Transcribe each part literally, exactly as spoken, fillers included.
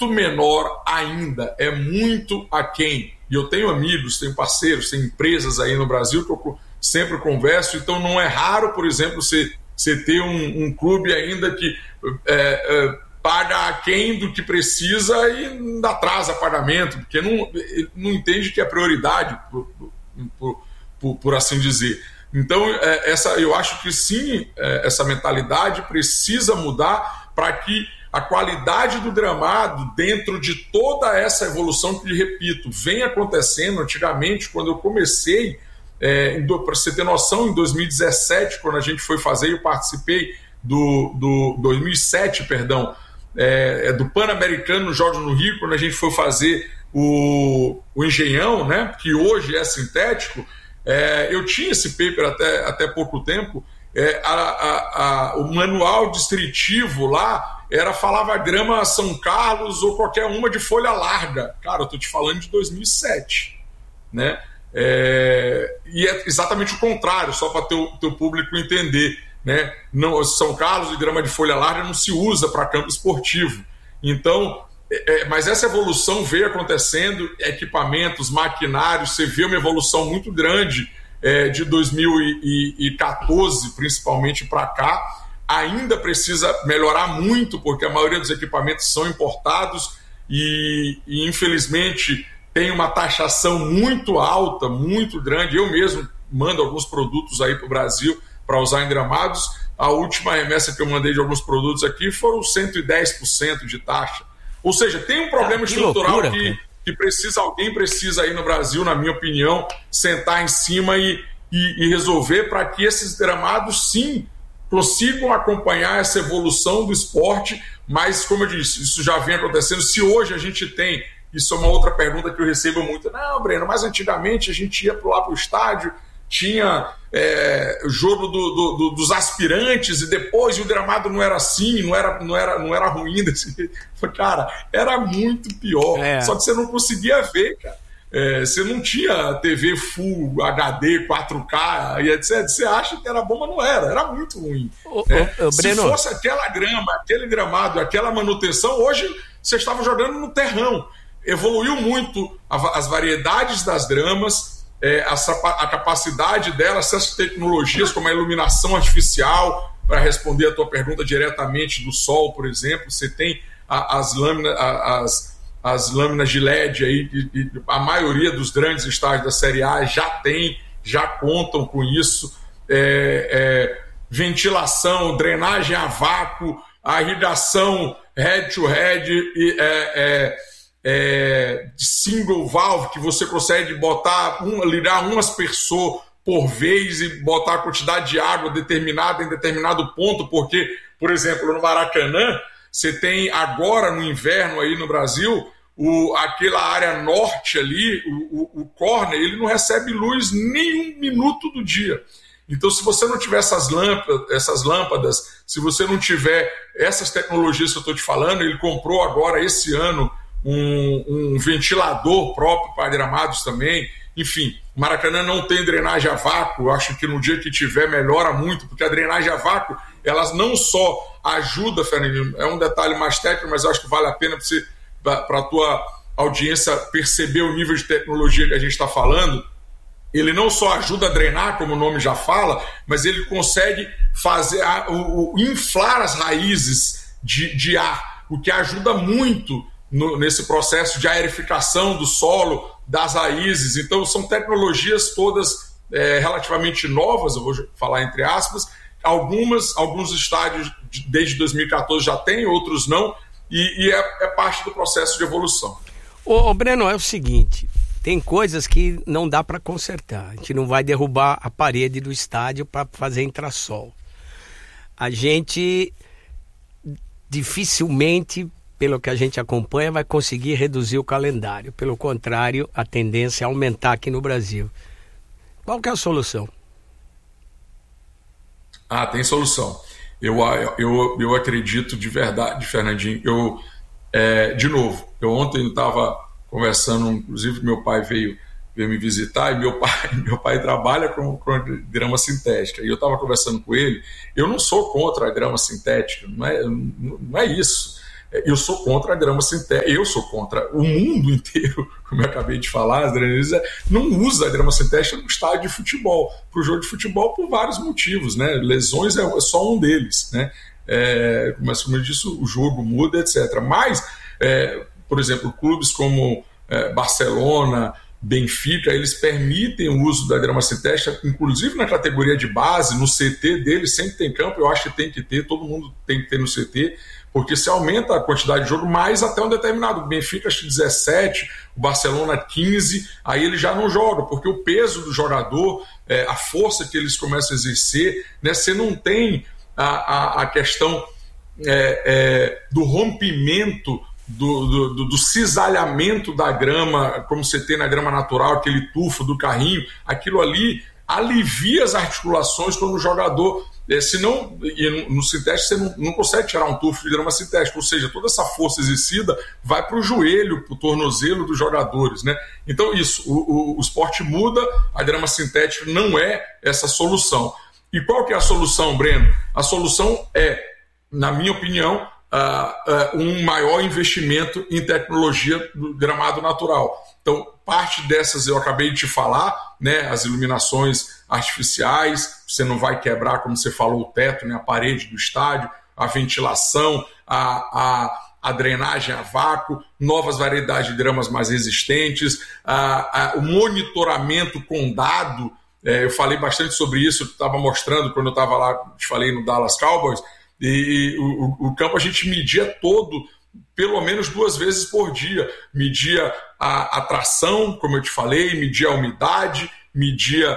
muito menor ainda, é muito aquém. E eu tenho amigos, tenho parceiros, tenho empresas aí no Brasil que eu sempre converso, então não é raro, por exemplo, você, você ter um, um clube ainda que é, é, paga aquém do que precisa e ainda atrasa pagamento, porque não, não entende que é prioridade, por, por, por, por assim dizer. Então, é, essa, eu acho que sim, é, essa mentalidade precisa mudar para que a qualidade do gramado, dentro de toda essa evolução que, repito, vem acontecendo. Antigamente, quando eu comecei, é, para você ter noção, em dois mil e dezessete, quando a gente foi fazer, eu participei do, do dois mil e sete, perdão, é, do Pan-Americano nos Jogos no Rio, quando a gente foi fazer o, o Engenhão, né, que hoje é sintético. É, eu tinha esse paper até, até pouco tempo. É, a, a, a, o manual descritivo lá era, falava grama São Carlos ou qualquer uma de folha larga. Cara, eu estou te falando de dois mil e sete, né? É, e é exatamente o contrário, só para o teu público entender, né? Não, São Carlos e grama de folha larga não se usa para campo esportivo. Então, é, mas essa evolução veio acontecendo, equipamentos, maquinários, você vê uma evolução muito grande é, de dois mil e quatorze, principalmente para cá. Ainda precisa melhorar muito, porque a maioria dos equipamentos são importados e, e infelizmente, tem uma taxação muito alta, muito grande. Eu mesmo mando alguns produtos aí para o Brasil para usar em gramados. A última remessa que eu mandei de alguns produtos aqui foram cento e dez por cento de taxa. Ou seja, tem um problema ah, que estrutural loucura, que, que precisa, alguém precisa aí no Brasil, na minha opinião, sentar em cima e, e, e resolver, para que esses gramados, sim, consigam acompanhar essa evolução do esporte. Mas, como eu disse, isso já vem acontecendo. Se hoje a gente tem, isso é uma outra pergunta que eu recebo muito, não, Breno, mas antigamente a gente ia lá para o estádio, tinha é, o jogo do, do, do, dos aspirantes e depois o gramado não era assim, não era, não era, não era ruim desse jeito. Cara, era muito pior, é. Só que você não conseguia ver, cara. É, você não tinha T V Full H D, quatro K e etcétera. Você acha que era bom, mas não era, era muito ruim. Ô, né? ô, ô, Breno. Se fosse aquela grama, aquele gramado, aquela manutenção, hoje você estava jogando no terrão. Evoluiu muito as variedades das gramas, é, a, a capacidade delas, essas tecnologias como a iluminação artificial, para responder a tua pergunta diretamente do sol, por exemplo. Você tem a, as lâminas, a, as as lâminas de L E D aí, e, e a maioria dos grandes estádios da Série A já tem, já contam com isso. É, é, ventilação, drenagem a vácuo, a irrigação head-to-head, e, é, é, é, single valve, que você consegue botar um, ligar um aspersor por vez e botar a quantidade de água determinada em determinado ponto, porque, por exemplo, no Maracanã, você tem agora no inverno aí no Brasil, o, aquela área norte ali, o, o, o corner, ele não recebe luz nem um minuto do dia. Então, se você não tiver essas lâmpadas, essas lâmpadas, se você não tiver essas tecnologias que eu estou te falando, ele comprou agora esse ano um, um ventilador próprio para gramados também. Enfim, o Maracanã não tem drenagem a vácuo. Eu acho que no dia que tiver melhora muito, porque a drenagem a vácuo, elas não só ajuda, Fernandinho, é um detalhe mais técnico, mas eu acho que vale a pena para a tua audiência perceber o nível de tecnologia que a gente está falando. Ele não só ajuda a drenar, como o nome já fala, mas ele consegue fazer a, o, o, inflar as raízes de, de ar, o que ajuda muito no, nesse processo de aerificação do solo, das raízes. Então são tecnologias todas é, relativamente novas, eu vou falar entre aspas. Algumas, alguns estádios desde dois mil e quatorze já tem, outros não, e, e é, é parte do processo de evolução. Ô, ô Breno, é o seguinte, tem coisas que não dá para consertar. A gente não vai derrubar a parede do estádio para fazer entra-sol. A gente dificilmente, pelo que a gente acompanha, vai conseguir reduzir o calendário. Pelo contrário, a tendência é aumentar aqui no Brasil. Qual que é a solução? Ah, tem solução. Eu, eu, eu acredito de verdade, Fernandinho. Eu, é, de novo, eu ontem estava conversando, inclusive meu pai veio, veio me visitar, e meu pai, meu pai trabalha com, com grama sintética, e eu estava conversando com ele. Eu não sou contra a grama sintética, não é, não é isso, Eu sou contra a grama sintética, eu sou contra. O mundo inteiro, como eu acabei de falar, Adriano, não usa a grama sintética no estádio de futebol, para o jogo de futebol, por vários motivos, né? Lesões é só um deles, né? É, mas como eu disse, o jogo muda, etcétera. Mas, é, por exemplo, clubes como é, Barcelona, Benfica, eles permitem o uso da grama sintética, inclusive na categoria de base, no C T deles sempre tem campo, eu acho que tem que ter, todo mundo tem que ter no C T, porque se aumenta a quantidade de jogo, mais até um determinado. O Benfica acho que dezessete, o Barcelona quinze, aí ele já não joga, porque o peso do jogador, é, a força que eles começam a exercer, né, você não tem a, a, a questão é, é, do rompimento, do, do, do, do cisalhamento da grama, como você tem na grama natural, aquele tufo do carrinho, aquilo ali alivia as articulações quando o jogador... É, senão, no, no sintético você não, não consegue tirar um tufo de grama sintética, ou seja, toda essa força exercida vai para o joelho, para o tornozelo dos jogadores, né? Então isso, o, o, o esporte muda, a grama sintética não é essa solução. E qual que é a solução, Breno? A solução é, na minha opinião, uh, uh, um maior investimento em tecnologia do gramado natural. Então, parte dessas eu acabei de te falar, né, as iluminações artificiais, você não vai quebrar, como você falou, o teto, né, a parede do estádio, a ventilação, a, a, a drenagem a vácuo, novas variedades de gramas mais resistentes, a, a, o monitoramento com dado, é, eu falei bastante sobre isso, estava mostrando quando eu estava lá, te falei no Dallas Cowboys, e o, o campo a gente media todo, pelo menos duas vezes por dia, media a, a tração, como eu te falei, media a umidade, media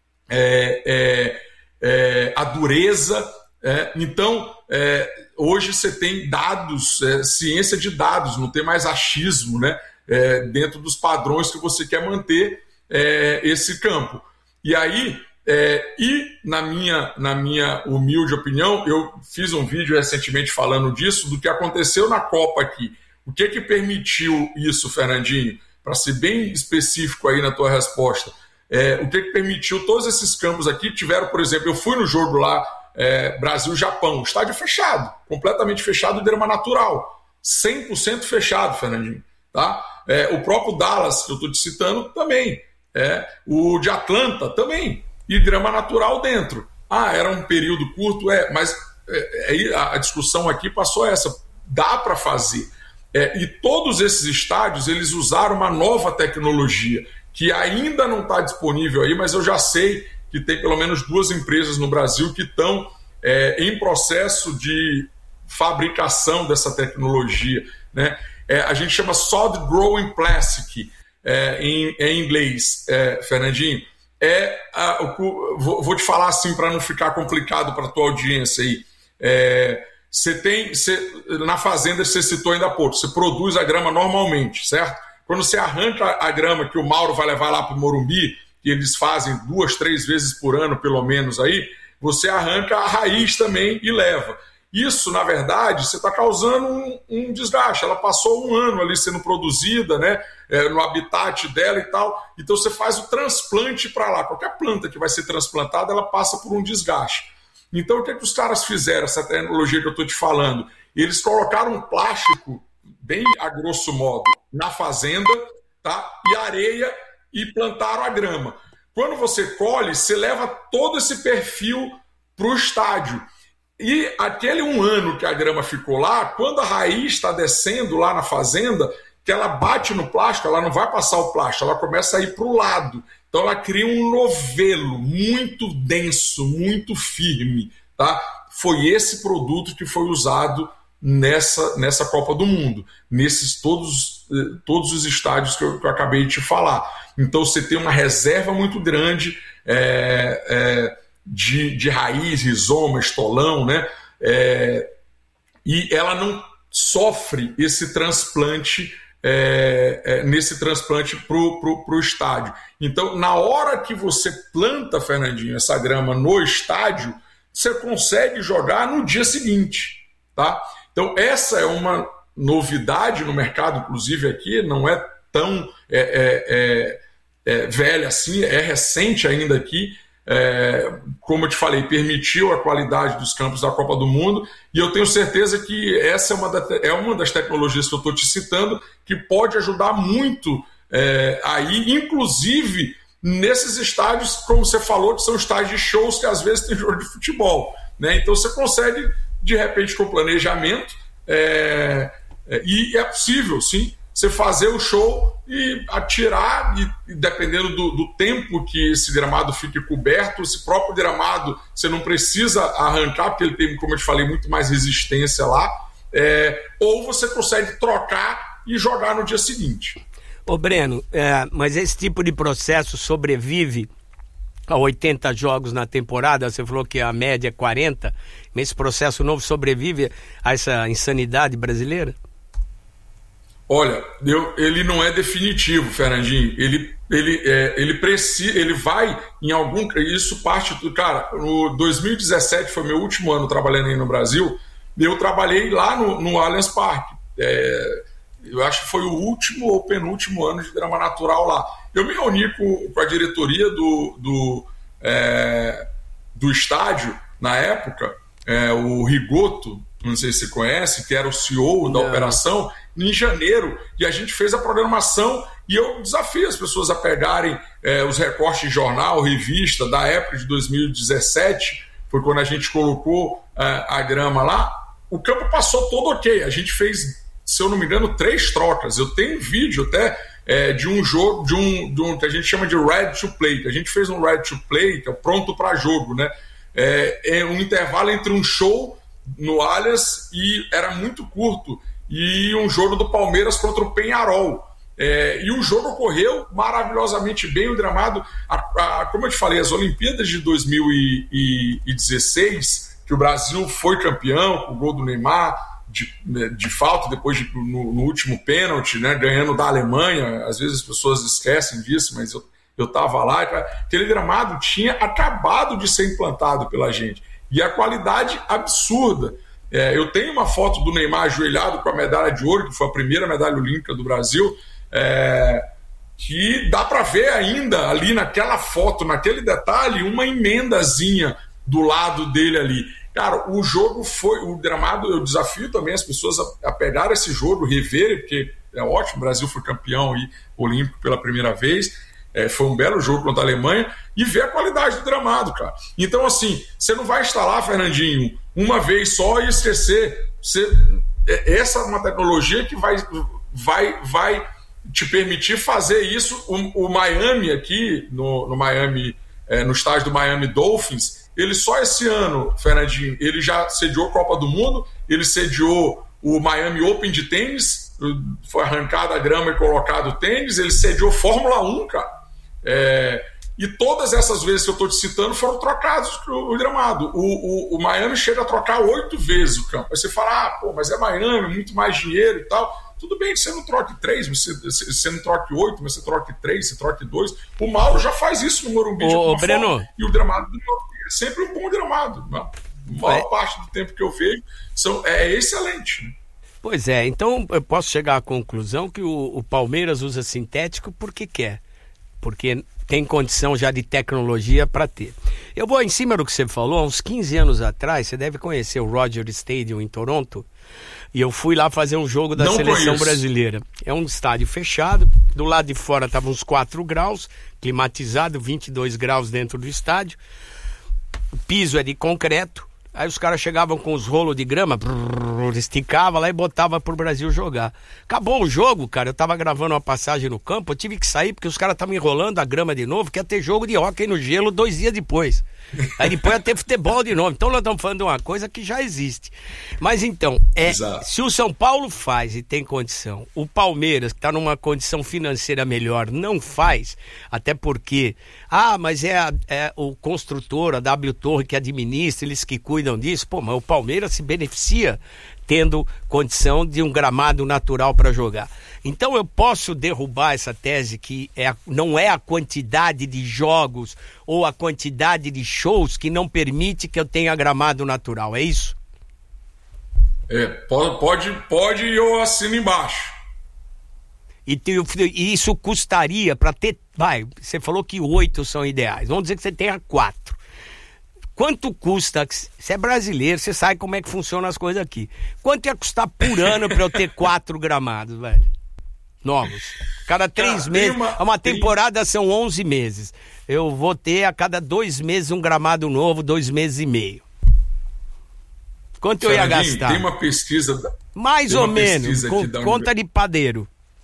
é, é, é, a dureza. É, então, é, hoje você tem dados, é, ciência de dados, não tem mais achismo, né, é, dentro dos padrões que você quer manter é, esse campo. E aí, é, e na minha, na minha humilde opinião, eu fiz um vídeo recentemente falando disso, do que aconteceu na Copa aqui. O que que permitiu isso, Fernandinho? Para ser bem específico aí na tua resposta, é, o que que permitiu todos esses campos aqui? Tiveram, por exemplo, eu fui no jogo lá, é, Brasil-Japão, estádio fechado, completamente fechado, grama natural, cem por cento fechado, Fernandinho. Tá? É, o próprio Dallas, que eu estou te citando, também. É, o de Atlanta, também. E grama natural dentro. Ah, era um período curto, é, mas é, a discussão aqui passou essa. Dá para fazer. É, e todos esses estádios, eles usaram uma nova tecnologia, que ainda não está disponível aí, mas eu já sei que tem pelo menos duas empresas no Brasil que estão é, em processo de fabricação dessa tecnologia, né? É, a gente chama Solid Growing Plastic, é, em, em inglês, é, Fernandinho. É, a, o, vou, vou te falar assim para não ficar complicado para a tua audiência aí. É, você tem, você, na fazenda você citou ainda há pouco, você produz a grama normalmente, certo? Quando você arranca a grama que o Mauro vai levar lá para o Morumbi, que eles fazem duas, três vezes por ano pelo menos aí, você arranca a raiz também e leva. Isso, na verdade, você está causando um, um desgaste. Ela passou um ano ali sendo produzida, né, é, no habitat dela e tal. Então você faz o transplante para lá. Qualquer planta que vai ser transplantada, ela passa por um desgaste. Então o que é que os caras fizeram, essa tecnologia que eu estou te falando? Eles colocaram um plástico, bem a grosso modo, na fazenda, tá, e areia, e plantaram a grama. Quando você colhe, você leva todo esse perfil para o estádio. E aquele um ano que a grama ficou lá, quando a raiz está descendo lá na fazenda, que ela bate no plástico, ela não vai passar o plástico, ela começa a ir para o lado. Então ela cria um novelo muito denso, muito firme. Tá? Foi esse produto que foi usado nessa, nessa Copa do Mundo, nesses todos, todos os estádios que eu, que eu acabei de te falar. Então você tem uma reserva muito grande, é, é, De, de raiz, rizoma, estolão, né? É, e ela não sofre esse transplante, é, é, nesse transplante para o estádio. Então, na hora que você planta, Fernandinho, essa grama no estádio, você consegue jogar no dia seguinte, tá? Então, essa é uma novidade no mercado, inclusive aqui, não é tão é, é, é, é, velha assim, é recente ainda aqui. é, como eu te falei, permitiu a qualidade dos campos da Copa do Mundo, e eu tenho certeza que essa é uma, da, é uma das tecnologias que eu estou te citando, que pode ajudar muito é, aí, inclusive nesses estádios, como você falou, que são estádios de shows que às vezes tem jogo de futebol, né? Então você consegue, de repente, com planejamento, é, é, e é possível, sim, você fazer o show e atirar, e, e dependendo do, do tempo que esse gramado fique coberto, esse próprio gramado você não precisa arrancar, porque ele tem, como eu te falei, muito mais resistência lá, é, ou você consegue trocar e jogar no dia seguinte. Ô Breno, é, mas esse tipo de processo sobrevive a oitenta jogos na temporada? Você falou que a média é quarenta, mas esse processo novo sobrevive a essa insanidade brasileira? Olha, eu, ele não é definitivo, Fernandinho. Ele, ele, é, ele, precisa, ele vai em algum... Isso parte do... Cara, no dois mil e dezessete foi meu último ano trabalhando aí no Brasil. Eu trabalhei lá no, no Allianz Parque. É, eu acho que foi o último ou penúltimo ano de drama natural lá. Eu me reuni com, com a diretoria do, do, é, do estádio, na época, é, o Rigoto, não sei se você conhece, que era o C E O da não. operação, em janeiro, e a gente fez a programação, e eu desafio as pessoas a pegarem é, os recortes de jornal, revista, da época de dois mil e dezessete, foi quando a gente colocou é, a grama lá. O campo passou todo ok, a gente fez, se eu não me engano, três trocas. Eu tenho um vídeo até é, de um jogo, de um, de um que a gente chama de ready to play, que a gente fez um ready to play, que é pronto para jogo, né? É, é um intervalo entre um show no Allianz, e era muito curto, e um jogo do Palmeiras contra o Peñarol. É, e o jogo ocorreu maravilhosamente bem, o gramado, a, a, como eu te falei, as Olimpíadas de dois mil e dezesseis, que o Brasil foi campeão com o gol do Neymar, de, de falta, depois de, no, no último pênalti, né, ganhando da Alemanha. Às vezes as pessoas esquecem disso, mas eu eu estava lá, aquele gramado tinha acabado de ser implantado pela gente, e a qualidade absurda. É, eu tenho uma foto do Neymar ajoelhado com a medalha de ouro, que foi a primeira medalha olímpica do Brasil, é, que dá para ver ainda ali naquela foto, naquele detalhe, uma emendazinha do lado dele ali. Cara, o jogo foi, o gramado, eu desafio também as pessoas a, a pegar esse jogo, reverem, porque é ótimo, o Brasil foi campeão aí, olímpico pela primeira vez. É, foi um belo jogo contra a Alemanha, e ver a qualidade do gramado, cara. Então, assim, você não vai instalar, Fernandinho, uma vez só e esquecer. Você, essa é uma tecnologia que vai, vai, vai te permitir fazer isso. O, o Miami aqui, no, no Miami, é, no estádio do Miami Dolphins, ele só esse ano, Fernandinho, ele já sediou a Copa do Mundo, ele sediou o Miami Open de tênis, foi arrancada a grama e colocado o tênis, ele sediou Fórmula um, cara. É, e todas essas vezes que eu estou te citando foram trocados o, o gramado. O, o, o Miami chega a trocar oito vezes o campo. Aí você fala, ah, pô, mas é Miami, muito mais dinheiro e tal. Tudo bem que você não troque três, você, você não troque oito, mas você troque três, você troque dois. O Mauro já faz isso no Morumbi de alguma forma, e o gramado é sempre um bom gramado. Né? A maior é. parte do tempo que eu vejo são, é excelente. Né? Pois é, então eu posso chegar à conclusão que o, o Palmeiras usa sintético porque quer. Porque tem condição já de tecnologia para ter. Eu vou em cima do que você falou, há uns quinze anos atrás, você deve conhecer o Roger Stadium em Toronto, e eu fui lá fazer um jogo da Não seleção conheço. brasileira. É um estádio fechado, do lado de fora estavam uns quatro graus, climatizado, vinte e dois graus dentro do estádio, o piso é de concreto. Aí os caras chegavam com os rolos de grama, brrr, esticava lá e botava pro Brasil jogar. Acabou o jogo, cara, eu tava gravando uma passagem no campo, eu tive que sair porque os caras estavam enrolando a grama de novo, que ia ter jogo de hóquei no gelo dois dias depois. Aí depois ia ter futebol de novo. Então nós estamos falando de uma coisa que já existe. Mas então, é, se o São Paulo faz e tem condição, o Palmeiras, que está numa condição financeira melhor, não faz, até porque, ah, mas é, a, é o construtor, a W Torre que administra, eles que cuidam disso. Pô, mas o Palmeiras se beneficia tendo condição de um gramado natural para jogar. Então eu posso derrubar essa tese que é, não é a quantidade de jogos ou a quantidade de shows que não permite que eu tenha gramado natural, é isso? É, pode, pode e eu assino embaixo. E, te, e isso custaria, para ter vai, você falou que oito são ideais, vamos dizer que você tenha quatro. Quanto custa, você é brasileiro, você sabe como é que funcionam as coisas aqui. Quanto ia custar por ano para eu ter quatro gramados, velho? Novos. Cada três Cara, meses, uma, uma temporada tem... são onze meses. Eu vou ter a cada dois meses um gramado novo, dois meses e meio. Quanto eu ia gastar? Tem uma pesquisa... Da... Mais ou menos, com conta de padeiro.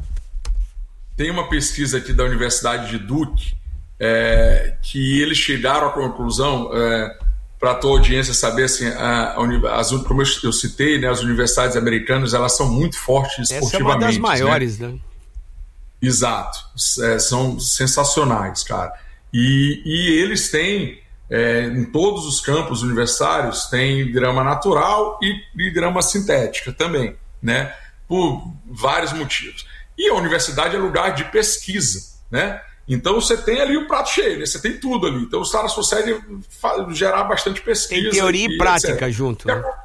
Tem uma pesquisa aqui da Universidade de Duke, é, que eles chegaram à conclusão, é, para a tua audiência saber, assim, a, a, as, como eu citei, né, as universidades americanas, elas são muito fortes esportivamente. Essa é uma das maiores, né? né? Exato, é, são sensacionais, cara. E, e eles têm, é, em todos os campos universitários, tem grama natural e, e grama sintética também, né? Por vários motivos. E a universidade é lugar de pesquisa, né? Então você tem ali o prato cheio, né? Você tem tudo ali. Então os caras conseguem gerar bastante pesquisa. Tem teoria e, e prática etcétera junto. Né? É...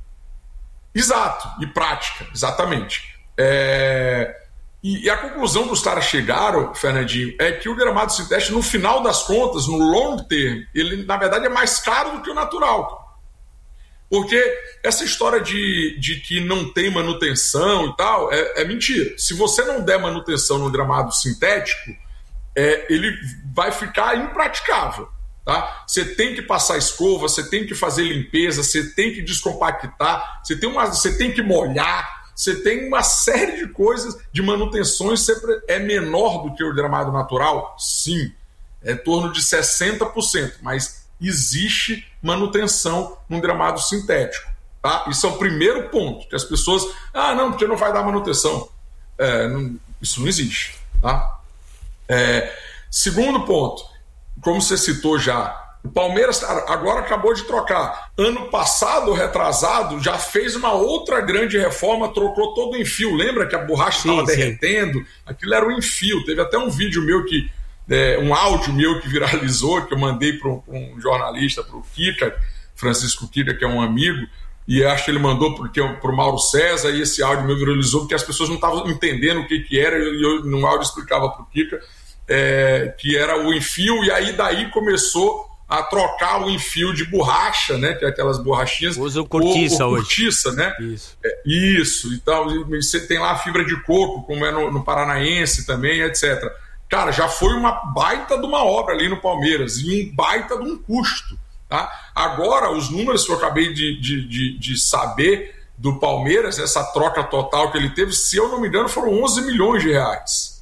Exato, e prática, exatamente. É... E, e a conclusão que os caras chegaram, Fernandinho, é que o gramado sintético, no final das contas, no long term, ele na verdade é mais caro do que o natural. Porque essa história de, de que não tem manutenção e tal, é, é mentira. Se você não der manutenção no gramado sintético, é, ele vai ficar impraticável. Tá? Você tem que passar escova, você tem que fazer limpeza, você tem que descompactar, você tem, uma, você tem que molhar, você tem uma série de coisas, de manutenções. Sempre é menor do que o gramado natural? Sim, é em torno de sessenta por cento, mas existe manutenção num gramado sintético. Tá? Isso é o primeiro ponto, que as pessoas, ah, não, porque não vai dar manutenção. É, não, isso não existe. Tá? É, segundo ponto, como você citou já, o Palmeiras agora acabou de trocar. Ano passado, retrasado, já fez uma outra grande reforma, trocou todo o enfio. Lembra que a borracha estava derretendo? Aquilo era o enfio. Teve até um vídeo meu que É, um áudio meu que viralizou, que eu mandei para um, um jornalista, para o Kika, Francisco Kika, que é um amigo, e acho que ele mandou para o Mauro César, e esse áudio meu viralizou porque as pessoas não estavam entendendo o que, que era, e eu no áudio explicava para o Kika é, que era o enfio, e aí daí começou a trocar o enfio de borracha, né, que é aquelas borrachinhas. Usa o cortiça hoje. Cortiça, né? Isso. É, isso. Então, você tem lá a fibra de coco, como é no, no Paranaense também, etcétera. Cara, já foi uma baita de uma obra ali no Palmeiras e um baita de um custo. Tá? Agora, os números que eu acabei de, de, de, de saber do Palmeiras, essa troca total que ele teve, se eu não me engano, foram onze milhões de reais.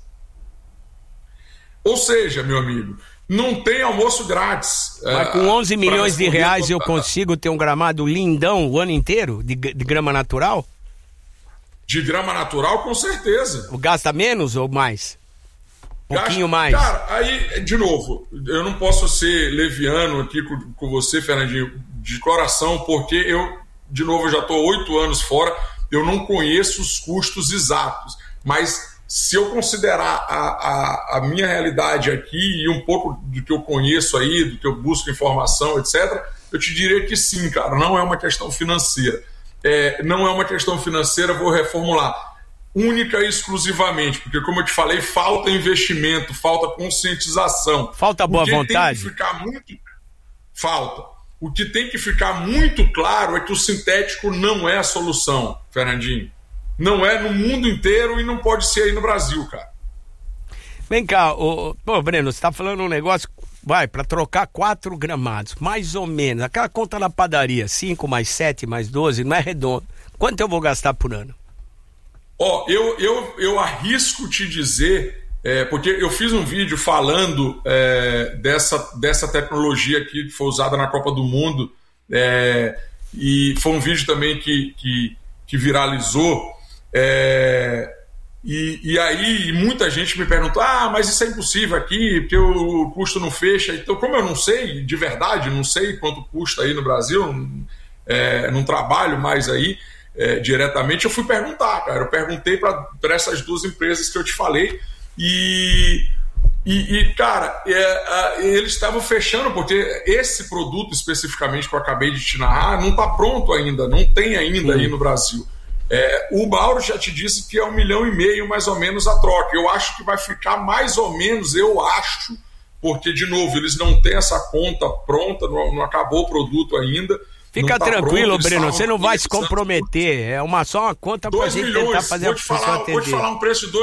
Ou seja, meu amigo, não tem almoço grátis. Mas com onze milhões de reais eu consigo ter um gramado lindão o ano inteiro, de, de grama natural? De grama natural, com certeza. Gasta menos ou mais? Um pouquinho mais. Cara, aí, de novo, eu não posso ser leviano aqui com, com você, Fernandinho, de coração, porque eu, de novo, já estou oito anos fora, eu não conheço os custos exatos. Mas se eu considerar a, a, a minha realidade aqui e um pouco do que eu conheço aí, do que eu busco informação, etcétera, eu te diria que sim, cara, não é uma questão financeira. É, não é uma questão financeira, vou reformular. Única e exclusivamente, porque como eu te falei, falta investimento, falta conscientização. Falta boa vontade? Tem que ficar muito... Falta. O que tem que ficar muito claro é que o sintético não é a solução, Fernandinho. Não é no mundo inteiro e não pode ser aí no Brasil, cara. Vem cá, ô, ô, Breno, você tá falando um negócio, vai, para trocar quatro gramados, mais ou menos, aquela conta na padaria, cinco mais sete mais doze, não é redondo. Quanto eu vou gastar por ano? Ó, oh, eu, eu, eu arrisco te dizer, é, porque eu fiz um vídeo falando é, dessa, dessa tecnologia aqui que foi usada na Copa do Mundo, é, e foi um vídeo também que, que, que viralizou, é, e, e aí muita gente me perguntou, ah, mas isso é impossível aqui, porque o custo não fecha. Então, como eu não sei, de verdade, não sei quanto custa aí no Brasil, é, não trabalho mais aí, É, diretamente, eu fui perguntar, cara. Eu perguntei para essas duas empresas que eu te falei e, e, e cara, é, a, eles estavam fechando, porque esse produto especificamente que eu acabei de te narrar não está pronto ainda, não tem ainda aí no Brasil. É, o Mauro já te disse que é um milhão e meio mais ou menos a troca. Eu acho que vai ficar mais ou menos, eu acho, porque, de novo, eles não têm essa conta pronta, não, não acabou o produto ainda. Fica tá tranquilo, pronto, Breno, você não vai se comprometer. É uma, só uma conta para a gente tentar fazer a pessoa atender. Vou te falar um preço de